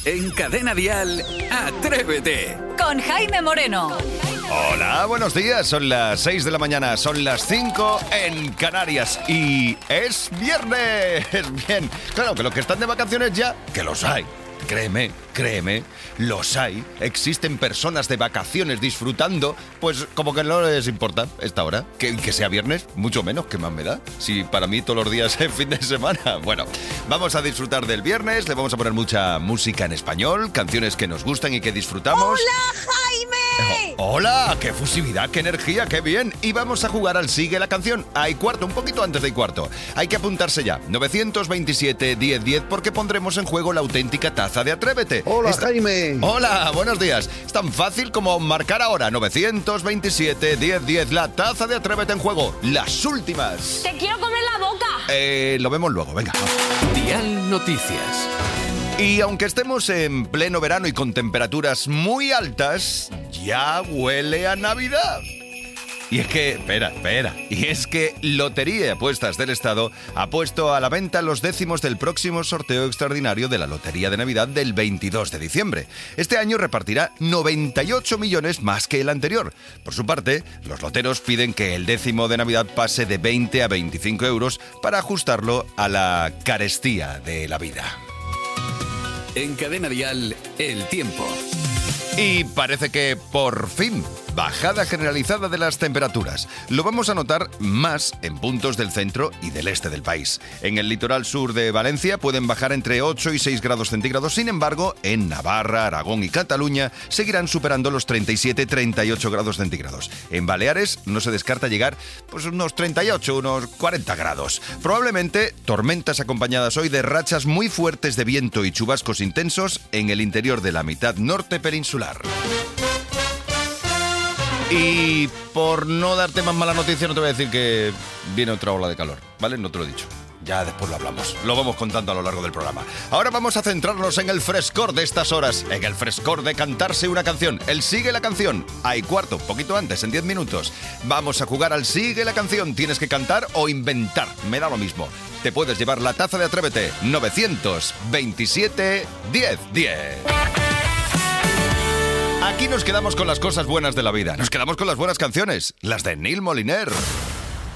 En Cadena Dial, Atrévete. Con Jaime Moreno. Hola, buenos días. Son las 6 de la mañana, son las 5 en Canarias y es viernes. Bien, claro que los que están de vacaciones ya, que los hay. Créeme, los hay. Existen personas de vacaciones disfrutando, pues como que no les importa esta hora. Que sea viernes, mucho menos, que más me da. Si para mí todos los días es fin de semana. Bueno, vamos a disfrutar del viernes, le vamos a poner mucha música en español, canciones que nos gustan y que disfrutamos. ¡Hola, Jaime! ¡Hola! ¡Qué fusividad, qué energía, qué bien! Y vamos a jugar al Sigue la Canción. Hay cuarto, un poquito antes de cuarto. Hay que apuntarse ya. 927-1010 porque pondremos en juego la auténtica taza de Atrévete. Hola, Jaime. Hola, buenos días. Es tan fácil como marcar ahora 927-1010, la taza de Atrévete en juego. Las últimas. ¡Te quiero comer la boca! Lo vemos luego, venga. Dial Noticias. Y aunque estemos en pleno verano y con temperaturas muy altas, ya huele a Navidad. Y es que, espera, y es que Lotería y Apuestas del Estado ha puesto a la venta los décimos del próximo sorteo extraordinario de la Lotería de Navidad del 22 de diciembre. Este año repartirá 98 millones más que el anterior. Por su parte, los loteros piden que el décimo de Navidad pase de 20 a 25 euros para ajustarlo a la carestía de la vida. En Cadena Dial, el tiempo. Y parece que, por fin, bajada generalizada de las temperaturas. Lo vamos a notar más en puntos del centro y del este del país. En el litoral sur de Valencia pueden bajar entre 8 y 6 grados centígrados. Sin embargo, en Navarra, Aragón y Cataluña seguirán superando los 37-38 grados centígrados. En Baleares no se descarta llegar pues unos 38, unos 40 grados. Probablemente tormentas acompañadas hoy de rachas muy fuertes de viento y chubascos intensos en el interior de la mitad norte peninsular. Y por no darte más mala noticia, no te voy a decir que viene otra ola de calor, ¿vale? No te lo he dicho. Ya después lo hablamos. Lo vamos contando a lo largo del programa. Ahora vamos a centrarnos en el frescor de estas horas, en el frescor de cantarse una canción. El Sigue la Canción. Hay cuarto, poquito antes, en 10 minutos. Vamos a jugar al Sigue la Canción. Tienes que cantar o inventar. Me da lo mismo. Te puedes llevar la taza de Atrévete. 927-1010. Aquí nos quedamos con las cosas buenas de la vida. Nos quedamos con las buenas canciones. Las de Neil Moliner.